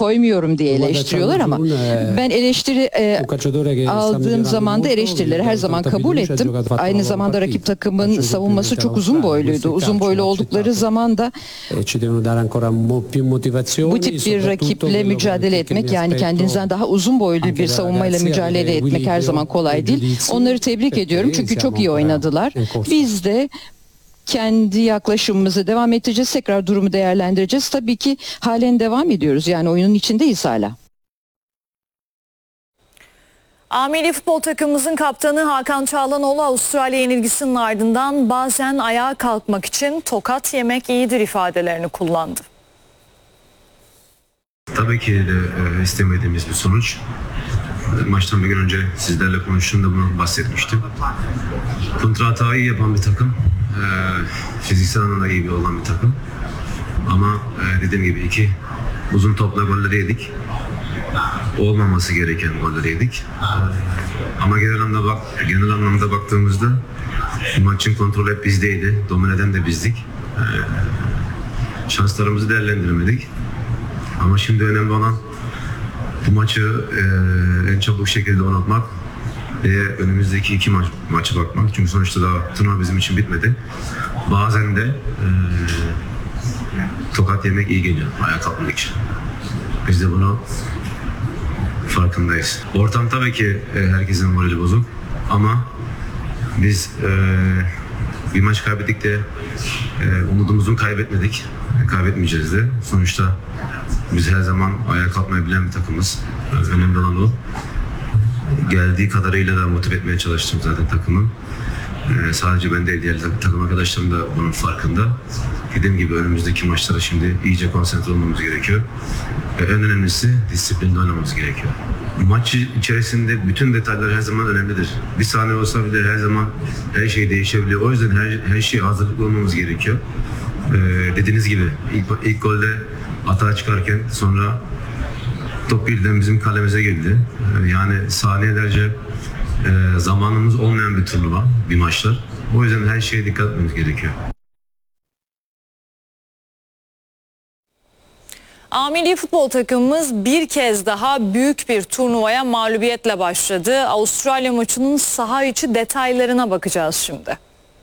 koymuyorum diye eleştiriyorlar ama ben eleştiri aldığım zaman da eleştirileri her zaman kabul ettim. Aynı zamanda rakip takımın savunması çok uzun boyluydu. Uzun boylu oldukları zaman da bu tip bir rakiple mücadele etmek, yani kendinizden daha uzun boylu bir savunmayla mücadele etmek her zaman kolay değil. Onları tebrik ediyorum çünkü çok iyi oynadılar. Biz de kendi yaklaşımımızı devam edeceğiz. Tekrar durumu değerlendireceğiz. Tabii ki halen devam ediyoruz. Yani oyunun içindeyiz hala. Milli futbol takımımızın kaptanı Hakan Çalhanoğlu Avustralya yenilgisinin ardından bazen ayağa kalkmak için tokat yemek iyidir ifadelerini kullandı. Tabii ki de istemediğimiz bir sonuç. Maçtan bir gün önce sizlerle konuştuğumda bunu bahsetmiştim. Kontra hatayı iyi yapan bir takım. Fiziksel anlamda iyi olan bir takım. Ama dediğim gibi iki uzun topla golleri yedik. Olmaması gereken golleri yedik. Ama genel anlamda baktığımızda maçın kontrolü hep bizdeydi. Domine eden de bizdik. Şanslarımızı değerlendiremedik. Ama şimdi önemli olan bu maçı en çabuk şekilde oynatmak ve önümüzdeki iki maça bakmak. Çünkü sonuçta daha turnuva bizim için bitmedi. Bazen de tokat yemek iyi geliyor ayağa kalkmak için. Biz de bunu farkındayız. Ortam tabii ki herkesin morali bozuk ama biz bir maç kaybettik de umudumuzu kaybetmeyeceğiz de. Sonuçta biz her zaman ayağa kalkmayı bilen bir takımız. Önemli olan o. Geldiği kadarıyla da motive etmeye çalıştım zaten takımı. Sadece ben değil, diğer takım arkadaşlarım da bunun farkında. Dediğim gibi önümüzdeki maçlara şimdi iyice konsantre olmamız gerekiyor. En önemlisi disiplinli oynamamız gerekiyor. Maç içerisinde bütün detaylar her zaman önemlidir. Bir saniye olsa bile her zaman her şey değişebiliyor. O yüzden her şeye hazırlıklı olmamız gerekiyor. Dediğiniz gibi ilk golde atağa çıkarken sonra top birden bizim kalemize geldi. Yani saniyelerce zamanımız olmayan bir turnuva, bir maçlar. O yüzden her şeye dikkat etmemiz gerekiyor. Milli futbol takımımız bir kez daha büyük bir turnuvaya mağlubiyetle başladı. Avustralya maçının saha içi detaylarına bakacağız şimdi.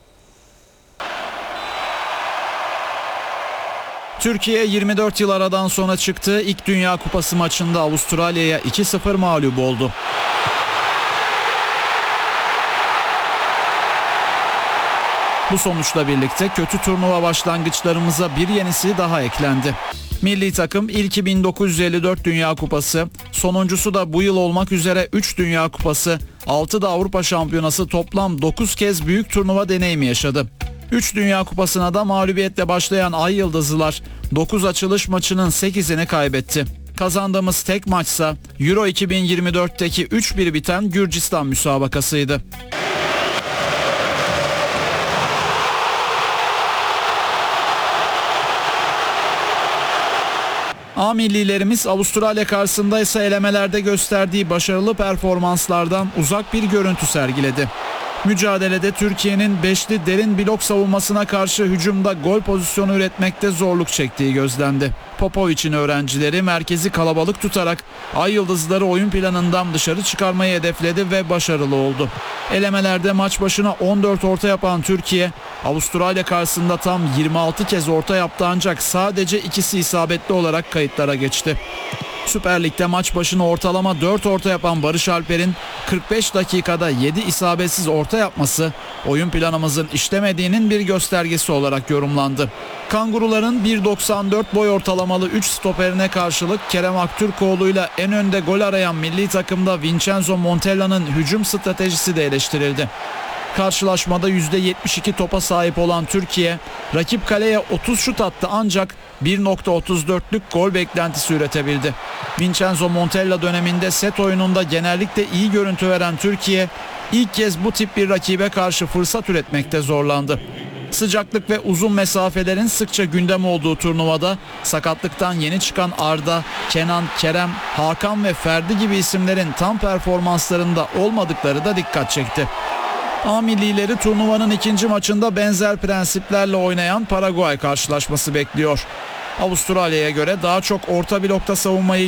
Türkiye 24 yıl aradan sonra çıktığı ilk Dünya Kupası maçında Avustralya'ya 2-0 mağlup oldu. Bu sonuçla birlikte kötü turnuva başlangıçlarımıza bir yenisi daha eklendi. Milli takım ilki 1954 Dünya Kupası, sonuncusu da bu yıl olmak üzere 3 Dünya Kupası, 6 da Avrupa Şampiyonası, toplam 9 kez büyük turnuva deneyimi yaşadı. 3 Dünya Kupası'na da mağlubiyetle başlayan Ay Yıldızlılar 9 açılış maçının 8'ini kaybetti. Kazandığımız tek maçsa Euro 2024'teki 3-1 biten Gürcistan müsabakasıydı. A millilerimiz Avustralya karşısında ise elemelerde gösterdiği başarılı performanslardan uzak bir görüntü sergiledi. Mücadelede Türkiye'nin beşli derin blok savunmasına karşı hücumda gol pozisyonu üretmekte zorluk çektiği gözlendi. Popovic'in öğrencileri merkezi kalabalık tutarak Ay Yıldızları oyun planından dışarı çıkarmayı hedefledi ve başarılı oldu. Elemelerde maç başına 14 orta yapan Türkiye, Avustralya karşısında tam 26 kez orta yaptı ancak sadece ikisi isabetli olarak kayıtlara geçti. Süper Lig'de maç başına ortalama 4 orta yapan Barış Alper'in 45 dakikada 7 isabetsiz orta yapması oyun planımızın işlemediğinin bir göstergesi olarak yorumlandı. Kanguruların 1.94 boy ortalamalı 3 stoperine karşılık Kerem Aktürkoğlu'yla en önde gol arayan milli takımda Vincenzo Montella'nın hücum stratejisi de eleştirildi. Karşılaşmada %72 topa sahip olan Türkiye, rakip kaleye 30 şut attı ancak 1.34'lük gol beklentisi üretebildi. Vincenzo Montella döneminde set oyununda genellikle iyi görüntü veren Türkiye, ilk kez bu tip bir rakibe karşı fırsat üretmekte zorlandı. Sıcaklık ve uzun mesafelerin sıkça gündem olduğu turnuvada sakatlıktan yeni çıkan Arda, Kenan, Kerem, Hakan ve Ferdi gibi isimlerin tam performanslarında olmadıkları da dikkat çekti. A millileri turnuvanın ikinci maçında benzer prensiplerle oynayan Paraguay karşılaşması bekliyor. Avustralya'ya göre daha çok orta blokta savunmayı